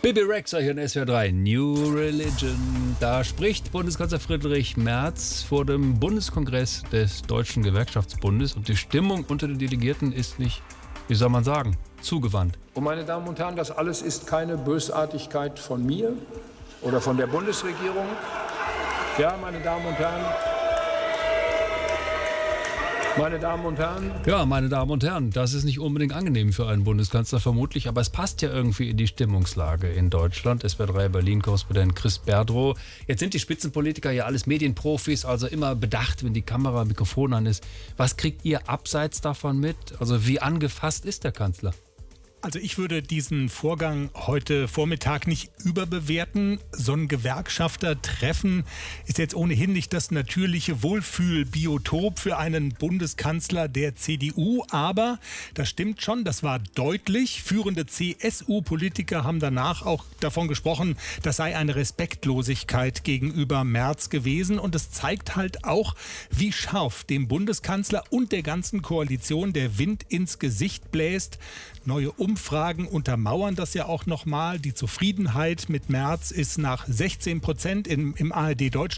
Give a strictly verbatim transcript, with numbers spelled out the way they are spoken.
Bibi Rexha hier in S W R drei, New Religion. Da spricht Bundeskanzler Friedrich Merz vor dem Bundeskongress des Deutschen Gewerkschaftsbundes und die Stimmung unter den Delegierten ist nicht, wie soll man sagen, zugewandt. Und meine Damen und Herren, das alles ist keine Bösartigkeit von mir oder von der Bundesregierung. Ja, meine Damen und Herren, meine Damen und Herren. Ja, meine Damen und Herren, das ist nicht unbedingt angenehm für einen Bundeskanzler vermutlich, aber es passt ja irgendwie in die Stimmungslage in Deutschland. S W R drei Berlin-Korrespondent Chris Berdrow. Jetzt sind die Spitzenpolitiker ja alles Medienprofis, also immer bedacht, wenn die Kamera, Mikrofon an ist. Was kriegt ihr abseits davon mit? Also wie angefasst ist der Kanzler? Also ich würde diesen Vorgang heute Vormittag nicht überbewerten. So ein Gewerkschaftertreffen ist jetzt ohnehin nicht das natürliche Wohlfühlbiotop für einen Bundeskanzler der C D U. Aber das stimmt schon, das war deutlich. Führende C S U-Politiker haben danach auch davon gesprochen, das sei eine Respektlosigkeit gegenüber Merz gewesen. Und es zeigt halt auch, wie scharf dem Bundeskanzler und der ganzen Koalition der Wind ins Gesicht bläst. Neue Umfragen untermauern das ja auch nochmal. Die Zufriedenheit mit Merz ist nach sechzehn Prozent im, im A R D Deutschland